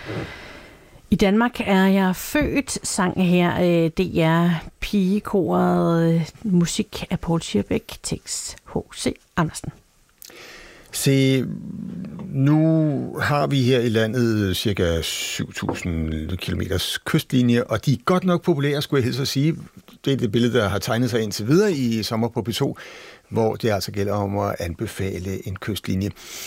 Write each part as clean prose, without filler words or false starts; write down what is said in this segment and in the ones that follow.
I Danmark er jeg født, sang her DR Pigekoret, musik af Poul Schierbeck, tekst H.C. Andersen. Se, nu har vi her i landet cirka 7.000 kilometers kystlinje, og de er godt nok populære, skulle jeg helst at sige. Det er det billede, der har tegnet sig indtil videre i Sommer på P2, hvor det altså gælder om at anbefale en kystlinje.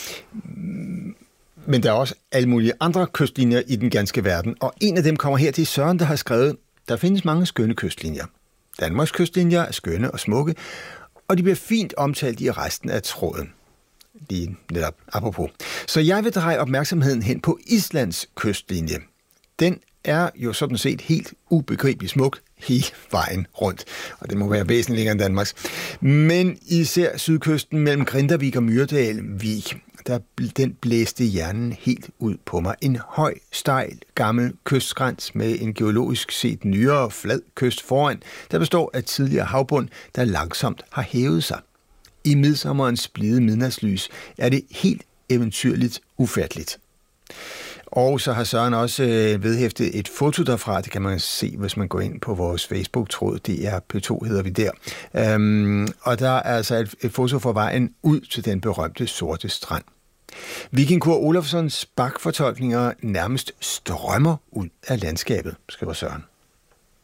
Men der er også alle mulige andre kystlinjer i den ganske verden, og en af dem kommer her, det er Søren, der har skrevet, der findes mange skønne kystlinjer. Danmarks kystlinjer er skønne og smukke, og de bliver fint omtalt i resten af tråden. Lige netop apropos. Så jeg vil dreje opmærksomheden hen på Islands kystlinje. Den er jo sådan set helt ubegribelig smuk hele vejen rundt, og det må være væsentligt længere end Danmarks. Men især sydkysten mellem Grindavik og Myrdalvig, den blæste hjernen helt ud på mig. En høj, stejl, gammel kystskræns med en geologisk set nyere flad kyst foran, der består af tidligere havbund, der langsomt har hævet sig. I midsommerens blide midnatslys er det helt eventyrligt ufatteligt. Og så har Søren også vedhæftet et foto derfra. Det kan man se, hvis man går ind på vores Facebook-tråd. DR P2 hedder vi der. Og der er altså et foto fra vejen ud til den berømte sorte strand. Viking Kor Olofssons bakfortolkninger nærmest strømmer ud af landskabet, skriver Søren.